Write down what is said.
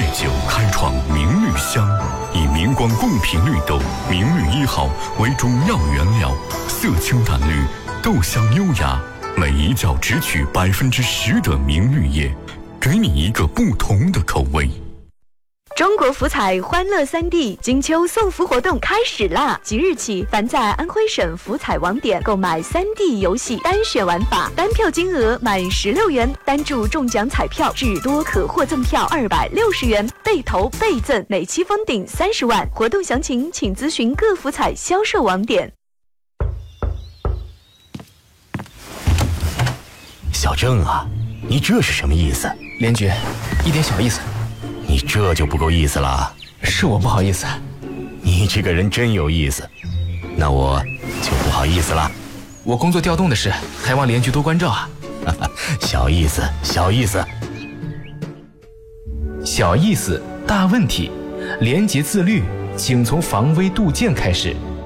9开创明绿香，以明光贡品绿豆明绿1号为中药原料，色清淡绿，豆香优雅，每一角只取10%的明绿叶，给你一个不同的口味。 中国福彩欢乐3D金秋送福活动开始啦！即日起，凡在安徽省福彩网点购买3D 游戏单选玩法，单票金额满16元，单注中奖彩票至多可获赠票260元，被投倍赠，每期封顶30万。活动详情请咨询各福彩销售网点。 小郑啊，你这是什么意思？ 连局，一点小意思。 你这就不够意思了。 是我不好意思。 你这个人真有意思，那我就不好意思了。 我工作调动的事，还望连局多关照啊。 小意思，小意思。 小意思，大问题。廉洁自律，请从防微杜渐开始。